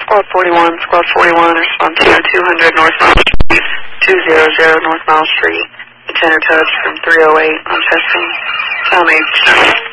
Squad 41, respond to 200 North Mile Street, 200 North Mile Street. Lieutenant Tubbs from 308 on testing. Tom H.